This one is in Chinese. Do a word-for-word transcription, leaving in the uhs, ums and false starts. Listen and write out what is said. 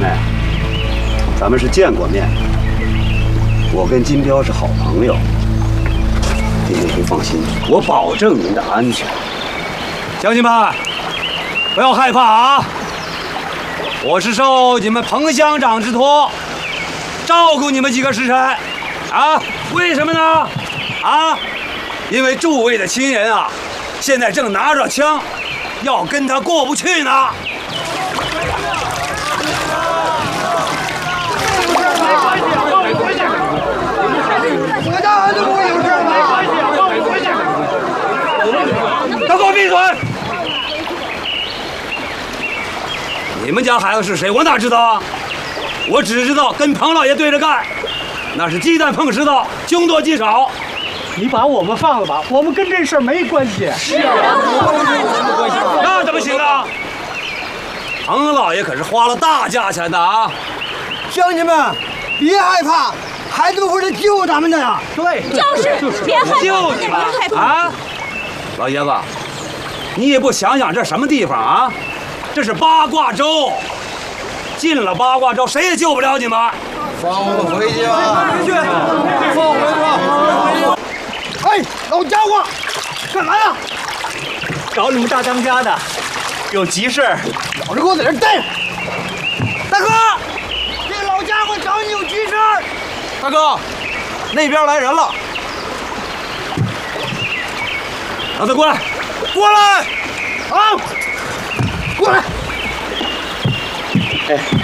妹，咱们是见过面的，我跟金彪是好朋友，丁俊辉放心，我保证您的安全。乡亲们，不要害怕啊！我是受你们彭乡长之托，照顾你们几个时辰，啊，为什么呢？啊，因为诸位的亲人啊，现在正拿着枪，要跟他过不去呢。 我家儿子不会有事吧？ 都给我闭嘴！你们家孩子是谁？我哪知道啊？我只知道跟彭老爷对着干，那是鸡蛋碰石头，凶多吉少。 你把我们放了吧，我们跟这事儿没关系。 是啊， 那怎么行啊？彭老爷可是花了大价钱的啊！ 乡亲们，别害怕，孩子们会来救咱们的呀。 对， 就是别害怕， 救你们别害怕啊！老爷子，你也不想想这什么地方啊？这是八卦洲，进了八卦洲，谁也救不了你们。 放我们回去吧，回去，放我们吧。哎，老家伙，干嘛呀？ 找你们大当家的，有急事儿。 老实给我在这待着。大哥，这老家伙找你有急事儿。 大哥，那边来人了。 让他过来，过来！ 好，过来。 哎。